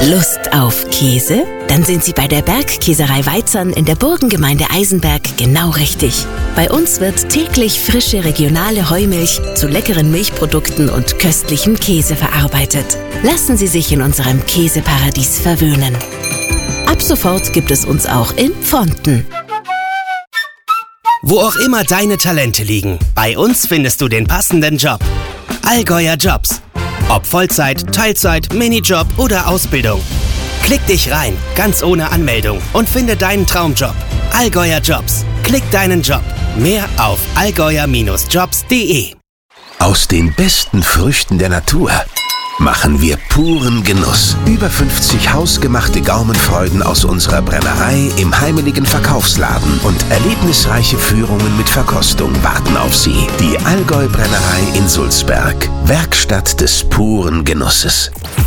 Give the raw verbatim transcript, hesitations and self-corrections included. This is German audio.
Lust auf Käse? Dann sind Sie bei der Bergkäserei Weizern in der Burgengemeinde Eisenberg genau richtig. Bei uns wird täglich frische regionale Heumilch zu leckeren Milchprodukten und köstlichem Käse verarbeitet. Lassen Sie sich in unserem Käseparadies verwöhnen. Ab sofort gibt es uns auch in Pfonten. Wo auch immer deine Talente liegen, bei uns findest du den passenden Job. Allgäuer Jobs. Ob Vollzeit, Teilzeit, Minijob oder Ausbildung. Klick dich rein, ganz ohne Anmeldung und finde deinen Traumjob. Allgäuer Jobs. Klick deinen Job. Mehr auf allgäuer Bindestrich jobs punkt de. Aus den besten Früchten der Natur machen wir puren Genuss. Über fünfzig hausgemachte Gaumenfreuden aus unserer Brennerei im heimeligen Verkaufsladen und erlebnisreiche Führungen mit Verkostung warten auf Sie. Die Allgäu Brennerei in Sulzberg. Werkstatt des puren Genusses.